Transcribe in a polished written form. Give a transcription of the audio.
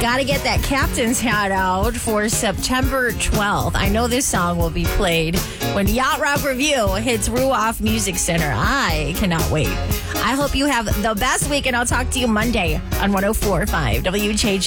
Got to get that captain's hat out for September 12th. I know this song will be played when Yacht Rock Review hits Ruoff Music Center. I cannot wait. I hope you have the best week, and I'll talk to you Monday on 104.5 WHHS.